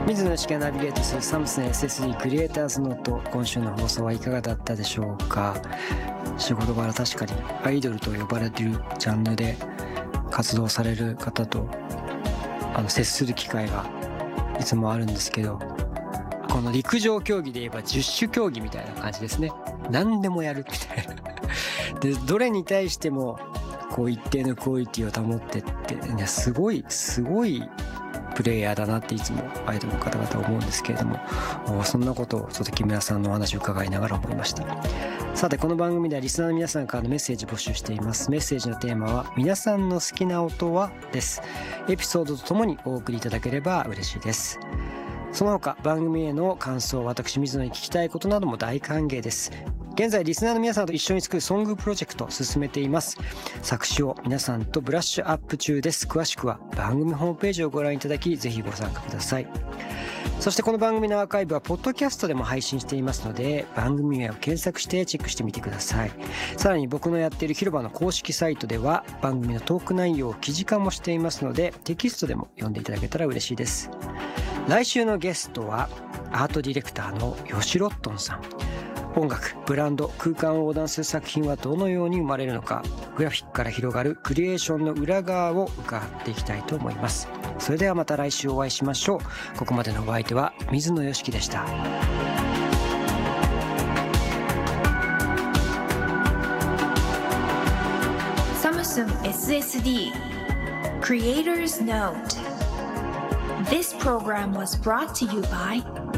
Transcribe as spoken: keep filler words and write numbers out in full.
水野良樹がナビゲートするサムスン エスエスディー クリエイターズノート、今週の放送はいかがだったでしょうか。仕事柄確かにアイドルと呼ばれているジャンルで活動される方とあの接する機会がいつもあるんですけど、この陸上競技で言えば十種競技みたいな感じですね。何でもやるみたいなで、どれに対してもこう一定のクオリティを保ってって、いやすごいすごいプレイヤーだなっていつもアイドルの方々思うんですけれども、そんなことをちょっと木村さんのお話を伺いながら思いました。さて、この番組ではリスナーの皆さんからのメッセージ募集しています。メッセージのテーマは皆さんの好きな音はです。エピソードとともにお送りいただければ嬉しいです。その他番組への感想、私水野に聞きたいことなども大歓迎です。現在リスナーの皆さんと一緒に作るソングプロジェクトを進めています。作詞を皆さんとブラッシュアップ中です。詳しくは番組ホームページをご覧いただき、ぜひご参加ください。そしてこの番組のアーカイブはポッドキャストでも配信していますので、番組名を検索してチェックしてみてください。さらに僕のやっている広場の公式サイトでは番組のトーク内容を記事化もしていますので、テキストでも読んでいただけたら嬉しいです。来週のゲストはアートディレクターの吉ロットンさん。音楽、ブランド、空間を横断する作品はどのように生まれるのか、グラフィックから広がるクリエーションの裏側を伺っていきたいと思います。それではまた来週お会いしましょう。ここまでのお相手は水野良樹でした。 サムスン エスエスディーCreators Note. This program was brought to you by